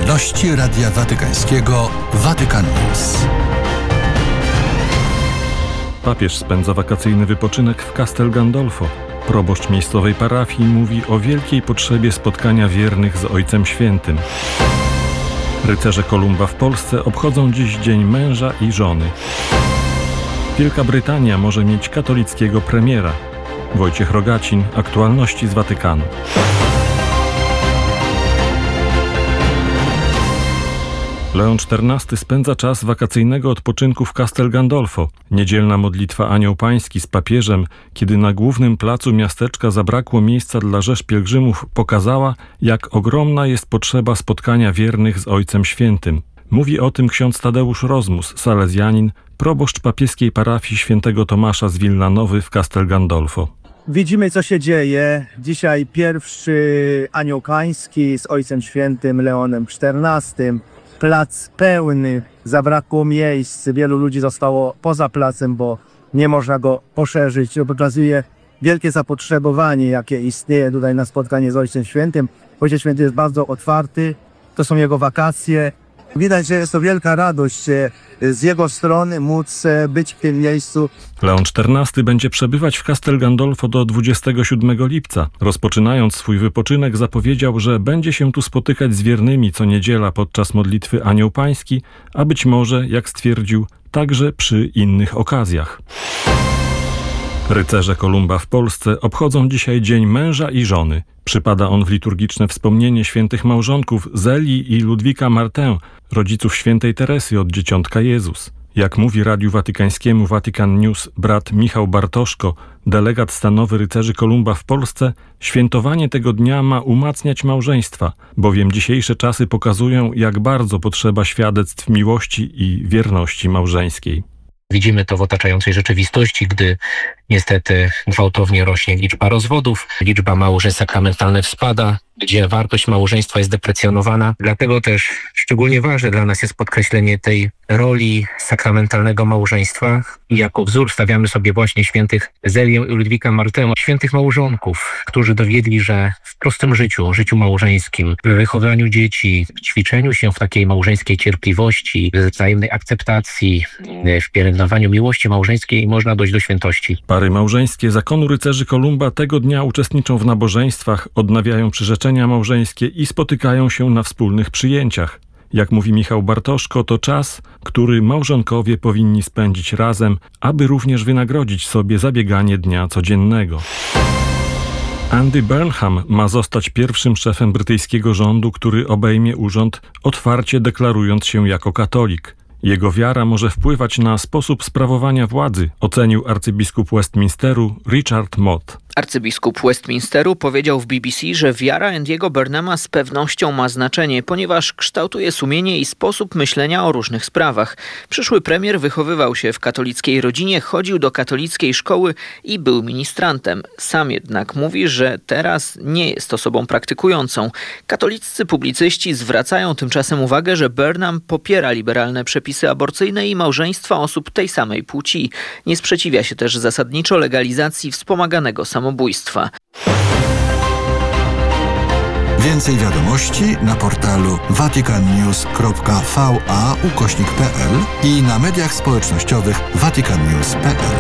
Aktualności Radia Watykańskiego Vatican News. Papież spędza wakacyjny wypoczynek w Castel Gandolfo. Proboszcz miejscowej parafii mówi o wielkiej potrzebie spotkania wiernych z Ojcem Świętym. Rycerze Kolumba w Polsce obchodzą dziś Dzień Męża i Żony. Wielka Brytania może mieć katolickiego premiera. Wojciech Rogacin, aktualności z Watykanu. Leon XIV spędza czas wakacyjnego odpoczynku w Castel Gandolfo. Niedzielna modlitwa Anioł Pański z papieżem, kiedy na głównym placu miasteczka zabrakło miejsca dla rzesz pielgrzymów, pokazała, jak ogromna jest potrzeba spotkania wiernych z Ojcem Świętym. Mówi o tym ksiądz Tadeusz Rozmus, salezjanin, proboszcz papieskiej parafii świętego Tomasza z Villanowy w Castel Gandolfo. Widzimy, co się dzieje. Dzisiaj pierwszy Anioł Pański z Ojcem Świętym Leonem XIV. Plac pełny, zabrakło miejsc, wielu ludzi zostało poza placem, bo nie można go poszerzyć. To pokazuje wielkie zapotrzebowanie, jakie istnieje tutaj na spotkanie z Ojcem Świętym. Ojciec Święty jest bardzo otwarty, to są jego wakacje. Widać, że jest to wielka radość z jego strony móc być w tym miejscu. Leon XIV będzie przebywać w Castel Gandolfo do 27 lipca. Rozpoczynając swój wypoczynek zapowiedział, że będzie się tu spotykać z wiernymi co niedziela podczas modlitwy Anioł Pański, a być może, jak stwierdził, także przy innych okazjach. Rycerze Kolumba w Polsce obchodzą dzisiaj Dzień Męża i Żony. Przypada on w liturgiczne wspomnienie świętych małżonków Zeli i Ludwika Martin, rodziców świętej Teresy od Dzieciątka Jezus. Jak mówi Radiu Watykańskiemu Vatican News brat Michał Bartoszko, delegat stanowy Rycerzy Kolumba w Polsce, świętowanie tego dnia ma umacniać małżeństwa, bowiem dzisiejsze czasy pokazują, jak bardzo potrzeba świadectw miłości i wierności małżeńskiej. Widzimy to w otaczającej rzeczywistości, gdy niestety gwałtownie rośnie liczba rozwodów, liczba małżeństw sakramentalnych spada, gdzie wartość małżeństwa jest deprecjonowana. Dlatego też szczególnie ważne dla nas jest podkreślenie tej roli sakramentalnego małżeństwa i jako wzór stawiamy sobie właśnie świętych Zelię i Ludwika Martena, świętych małżonków, którzy dowiedli, że w prostym życiu małżeńskim, w wychowaniu dzieci, w ćwiczeniu się w takiej małżeńskiej cierpliwości, w wzajemnej akceptacji, w pielęgnowaniu miłości małżeńskiej można dojść do świętości. Pary małżeńskie zakonu Rycerzy Kolumba tego dnia uczestniczą w nabożeństwach, odnawiają przyrzeczenia małżeńskie i spotykają się na wspólnych przyjęciach. Jak mówi Michał Bartoszko, to czas, który małżonkowie powinni spędzić razem, aby również wynagrodzić sobie zabieganie dnia codziennego. Andy Burnham ma zostać pierwszym szefem brytyjskiego rządu, który obejmie urząd, otwarcie deklarując się jako katolik. Jego wiara może wpływać na sposób sprawowania władzy, ocenił arcybiskup Westminsteru Richard Mott. Arcybiskup Westminsteru powiedział w BBC, że wiara Andy'ego Burnhama z pewnością ma znaczenie, ponieważ kształtuje sumienie i sposób myślenia o różnych sprawach. Przyszły premier wychowywał się w katolickiej rodzinie, chodził do katolickiej szkoły i był ministrantem. Sam jednak mówi, że teraz nie jest osobą praktykującą. Katoliccy publicyści zwracają tymczasem uwagę, że Burnham popiera liberalne przepisy aborcyjne i małżeństwa osób tej samej płci. Nie sprzeciwia się też zasadniczo legalizacji wspomaganego samobójstwa. Więcej wiadomości na portalu vaticannews.va/pl i na mediach społecznościowych vaticannews.pl.